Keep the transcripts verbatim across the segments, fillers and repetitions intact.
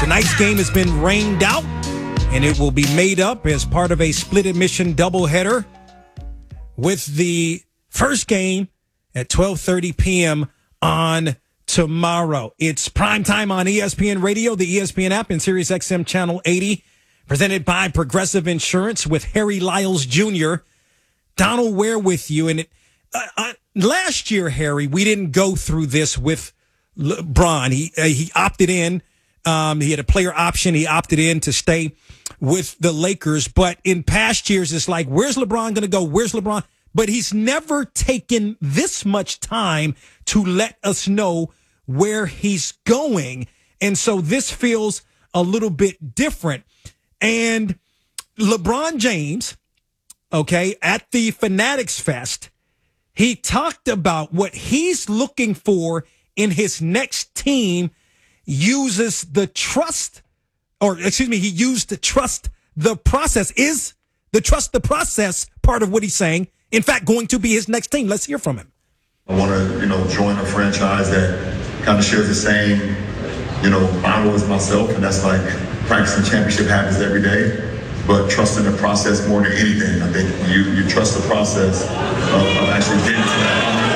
Tonight's game has been rained out, and it will be made up as part of a split admission doubleheader with the first game at twelve thirty p.m. on tomorrow. It's primetime on E S P N Radio, the E S P N app, and Sirius X M Channel eighty, presented by Progressive Insurance with Harry Lyles Junior Donald Ware with you. And it, uh, uh, last year, Harry, we didn't go through this with LeBron. He, uh, he opted in. Um, he had a player option. He opted in to stay with the Lakers. But in past years, it's like, where's LeBron going to go? Where's LeBron? But he's never taken this much time to let us know where he's going. And so this feels a little bit different. And LeBron James, okay, at the Fanatics Fest, he talked about what he's looking for in his next team. Uses the trust, or excuse me, he used to trust the process. Is the trust the process part of what he's saying, in fact, going to be his next team? Let's hear from him. I want to, you know, join a franchise that kind of shares the same, you know, motto as myself, and that's like practicing championship habits every day, but trusting the process more than anything. I think you you trust the process of, of actually getting to that.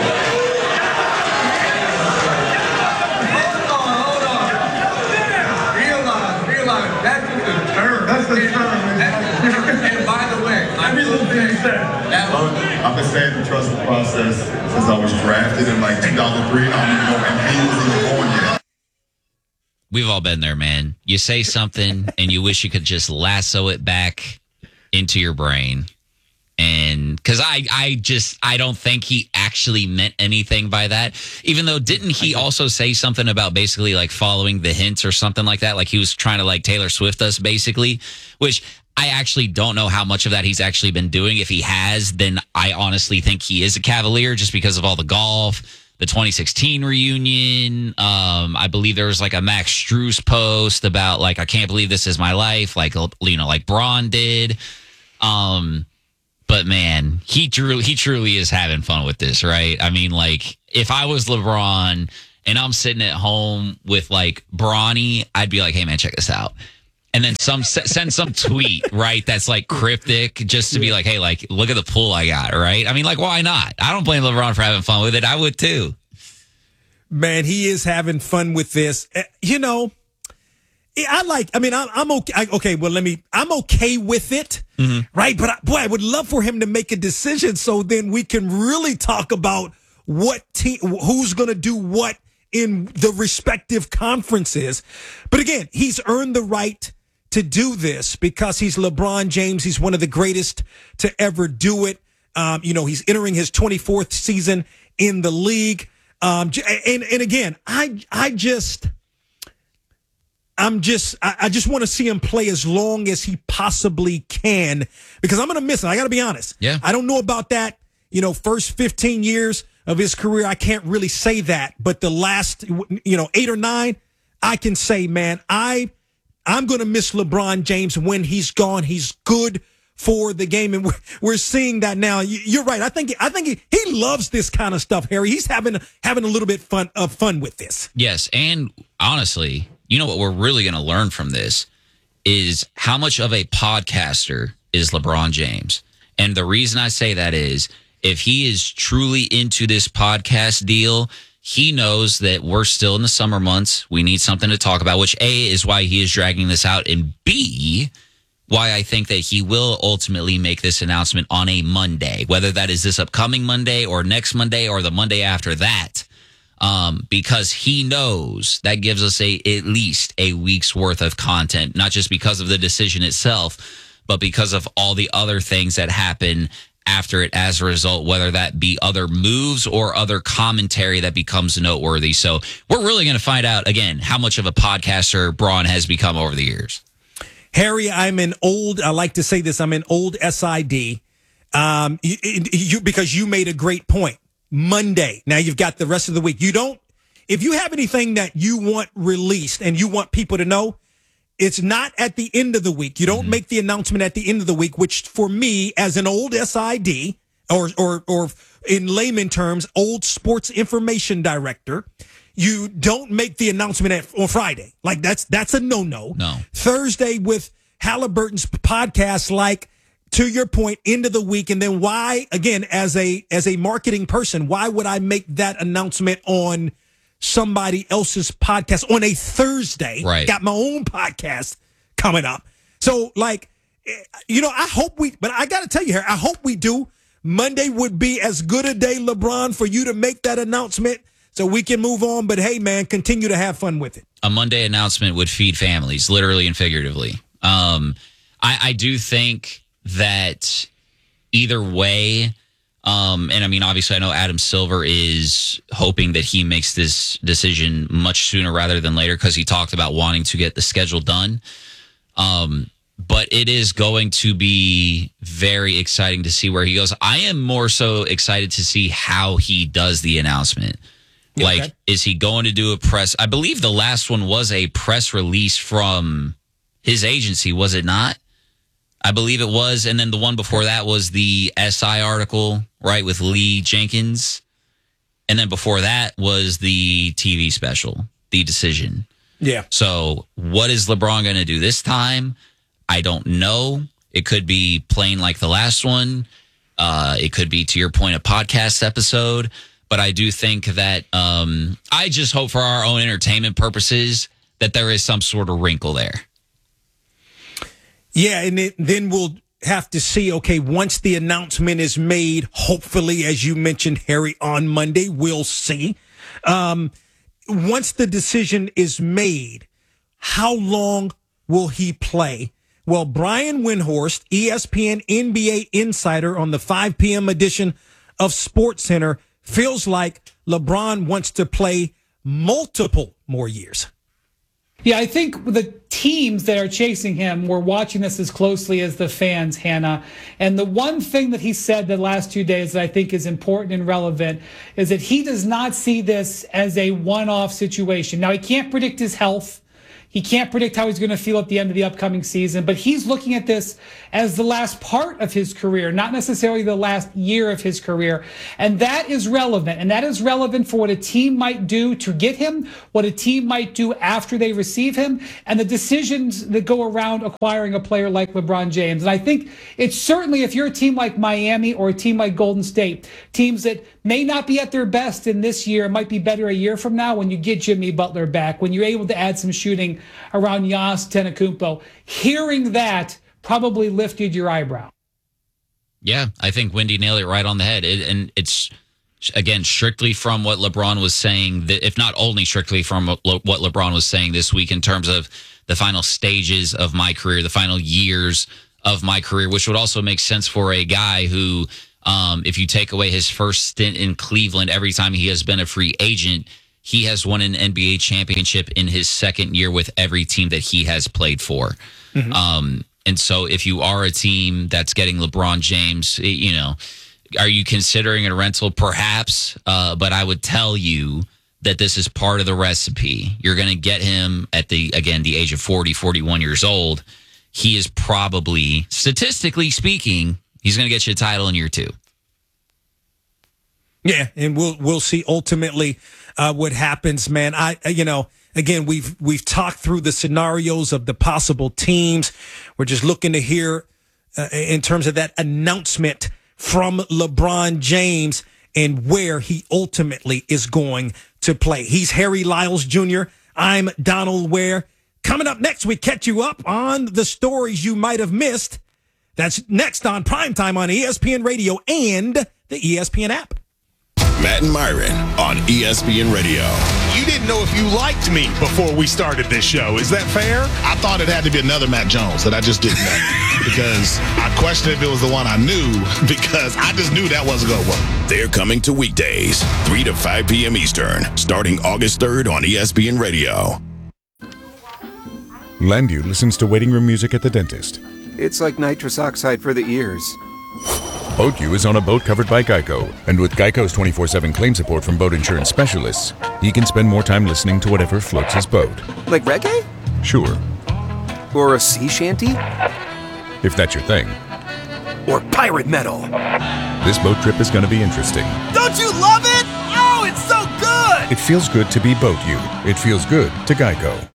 And by the way, I'm I've been saying to trust the process since I was drafted in like two thousand three. I don't even know if he was even born yet. We've all been there, man. You say something and you wish you could just lasso it back into your brain. And because I, I just, I don't think he actually meant anything by that. Even though, didn't he also say something about basically like following the hints or something like that? Like he was trying to like Taylor Swift us basically, which I actually don't know how much of that he's actually been doing. If he has, then I honestly think he is a Cavalier just because of all the golf, the twenty sixteen reunion. Um, I believe there was like a Max Strus post about like, I can't believe this is my life. Like, you know, like Braun did. Um, But man, he truly, he truly is having fun with this, right? I mean, like, if I was LeBron and I'm sitting at home with like Bronny, I'd be like, "Hey man, check this out," and then some send some tweet, right? That's like cryptic, just to be like, "Hey, like, look at the pool I got," right? I mean, like, why not? I don't blame LeBron for having fun with it. I would too. Man, he is having fun with this. You know. I like, I mean, I'm, I'm okay. I, okay, well, let me, I'm okay with it, mm-hmm. right? But I, boy, I would love for him to make a decision so then we can really talk about what team, who's going to do what in the respective conferences. But again, he's earned the right to do this because he's LeBron James. He's one of the greatest to ever do it. Um, you know, he's entering his twenty-fourth season in the league. Um, and, and again, I, I just, I'm just, I, I just want to see him play as long as he possibly can because I'm going to miss him. I got to be honest. Yeah. I don't know about that. You know, first fifteen years of his career, I can't really say that. But the last, you know, eight or nine, I can say, man, I, I'm going to miss LeBron James when he's gone. He's good for the game. And we're, we're seeing that now. You're right. I think, I think he, he loves this kind of stuff, Harry. He's having, having a little bit fun of fun with this. Yes. And honestly, you know what we're really going to learn from this is how much of a podcaster is LeBron James. And the reason I say that is if he is truly into this podcast deal, he knows that we're still in the summer months. We need something to talk about, which A, is why he is dragging this out, and B, why I think that he will ultimately make this announcement on a Monday, whether that is this upcoming Monday or next Monday or the Monday after that. Um, because he knows that gives us a at least a week's worth of content, not just because of the decision itself, but because of all the other things that happen after it as a result, whether that be other moves or other commentary that becomes noteworthy. So we're really going to find out, again, how much of a podcaster Braun has become over the years. Harry, I'm an old, I like to say this, I'm an old S I D um, you, you, because you made a great point. Monday. Now you've got the rest of the week. You don't, if you have anything that you want released and you want people to know, it's not at the end of the week. You don't mm-hmm. make the announcement at the end of the week, which for me as an old S I D or, or, or in layman terms, old sports information director, you don't make the announcement at, on Friday. Like that's that's a no-no. No. Thursday with Halliburton's podcast, like to your point, end of the week. And then why, again, as a as a marketing person, why would I make that announcement on somebody else's podcast on a Thursday? Right. Got my own podcast coming up. So, like, you know, I hope we, but I got to tell you here, I hope we do. Monday would be as good a day, LeBron, for you to make that announcement so we can move on. But hey, man, continue to have fun with it. A Monday announcement would feed families, literally and figuratively. Um, I, I do think that either way, um, and I mean, obviously, I know Adam Silver is hoping that he makes this decision much sooner rather than later because he talked about wanting to get the schedule done. Um, but it is going to be very exciting to see where he goes. I am more so excited to see how he does the announcement. Okay. Like, is he going to do a press? I believe the last one was a press release from his agency, was it not? I believe it was. And then the one before that was the S I article, right, with Lee Jenkins. And then before that was the T V special, The Decision. Yeah. So what is LeBron going to do this time? I don't know. It could be plain like the last one. Uh, it could be, to your point, a podcast episode. But I do think that um, I just hope for our own entertainment purposes that there is some sort of wrinkle there. Yeah, and it, then we'll have to see, okay, once the announcement is made, hopefully, as you mentioned, Harry, on Monday, we'll see. Um, once the decision is made, how long will he play? Well, Brian Windhorst, E S P N N B A insider on the five p.m. edition of SportsCenter, feels like LeBron wants to play multiple more years. Yeah, I think the teams that are chasing him were watching this as closely as the fans, Hannah. And the one thing that he said the last two days that I think is important and relevant is that he does not see this as a one-off situation. Now, he can't predict his health. He can't predict how he's going to feel at the end of the upcoming season, but he's looking at this as the last part of his career, not necessarily the last year of his career. And that is relevant. And that is relevant for what a team might do to get him, what a team might do after they receive him, and the decisions that go around acquiring a player like LeBron James. And I think it's certainly, if you're a team like Miami or a team like Golden State, teams that may not be at their best in this year, might be better a year from now when you get Jimmy Butler back, when you're able to add some shooting around Giannis Antetokounmpo. Hearing that probably lifted your eyebrow. Yeah, I think Wendy nailed it right on the head. It, and it's, again, strictly from what LeBron was saying, that if not only strictly from what LeBron was saying this week in terms of the final stages of my career, the final years of my career, which would also make sense for a guy who, um, if you take away his first stint in Cleveland, every time he has been a free agent, he has won an N B A championship in his second year with every team that he has played for. Mm-hmm. Um, and so if you are a team that's getting LeBron James, you know, are you considering a rental? Perhaps. Uh, but I would tell you that this is part of the recipe. You're going to get him at the, again, the age of forty, forty-one years old. He is probably, statistically speaking, he's going to get you a title in year two. Yeah, and we'll we'll see ultimately uh, what happens, man. I you know, again, we've we've talked through the scenarios of the possible teams. We're just looking to hear uh, in terms of that announcement from LeBron James and where he ultimately is going to play. He's Harry Lyles Junior I'm Donald Ware. Coming up next, we catch you up on the stories you might have missed. That's next on Primetime on E S P N Radio and the E S P N app. Matt and Myron on E S P N Radio. You didn't know if you liked me before we started this show. Is that fair? I thought it had to be another Matt Jones that I just didn't know because I questioned if it was the one I knew because I just knew that wasn't going to work. They're coming to weekdays, three to five p.m. Eastern, starting August third on E S P N Radio. Landu listens to waiting room music at the dentist. It's like nitrous oxide for the ears. BoatU is on a boat covered by Geico, and with Geico's twenty-four seven claim support from boat insurance specialists, he can spend more time listening to whatever floats his boat. Like reggae? Sure. Or a sea shanty? If that's your thing. Or pirate metal. This boat trip is going to be interesting. Don't you love it? Oh, it's so good! It feels good to be boat you. It feels good to Geico.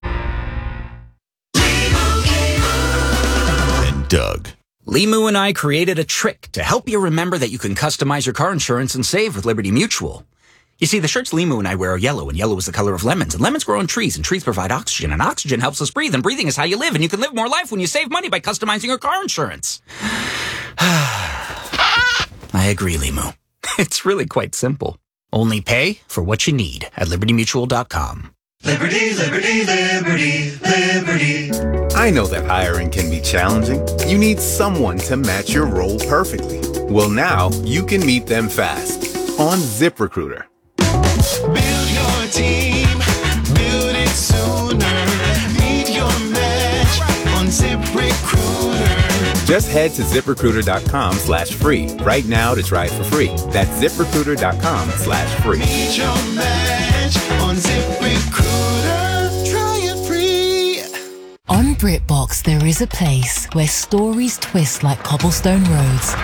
And Doug. Limu and I created a trick to help you remember that you can customize your car insurance and save with Liberty Mutual. You see, the shirts Limu and I wear are yellow, and yellow is the color of lemons, and lemons grow on trees, and trees provide oxygen, and oxygen helps us breathe, and breathing is how you live, and you can live more life when you save money by customizing your car insurance. I agree, Limu. It's really quite simple. Only pay for what you need at liberty mutual dot com. Liberty, liberty, liberty, liberty. I know that hiring can be challenging. You need someone to match your role perfectly. Well, now you can meet them fast on ZipRecruiter. Build your team, build it sooner. Meet your match on ZipRecruiter. Just head to ZipRecruiter.com slash free right now to try it for free. That's ZipRecruiter.com slash free. Meet your match on ZipRecruiter. Try it free. On BritBox, there is a place where stories twist like cobblestone roads,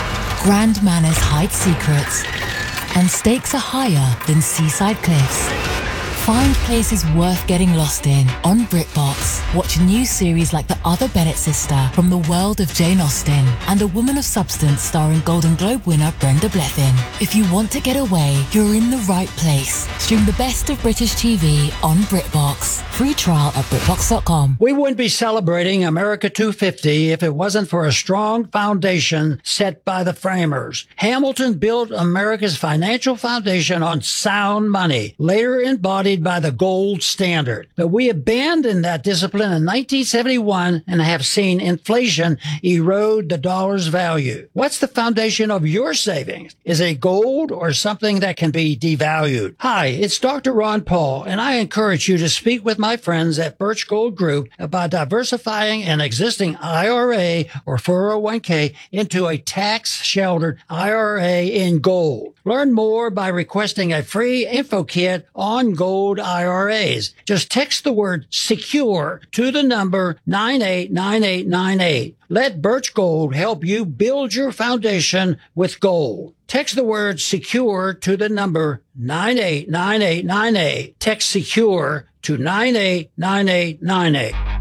grand manners hide secrets, and stakes are higher than seaside cliffs. Find places worth getting lost in on BritBox. Watch new series like The Other Bennett Sister from the world of Jane Austen and A Woman of Substance starring Golden Globe winner Brenda Blethyn. If you want to get away, you're in the right place. Stream the best of British T V on BritBox. Free trial at BritBox dot com. We wouldn't be celebrating America two fifty if it wasn't for a strong foundation set by the framers. Hamilton built America's financial foundation on sound money, later embodied by the gold standard. But we abandoned that discipline in nineteen seventy-one and have seen inflation erode the dollar's value. What's the foundation of your savings? Is it gold or something that can be devalued? Hi, it's Doctor Ron Paul, and I encourage you to speak with my friends at Birch Gold Group about diversifying an existing I R A or four oh one k into a tax-sheltered I R A in gold. Learn more by requesting a free info kit on gold I R As. Just text the word SECURE to the number nine eight nine eight nine eight. Let Birch Gold help you build your foundation with gold. Text the word SECURE to the number nine eight nine eight nine eight. Text SECURE to nine eight nine eight nine eight.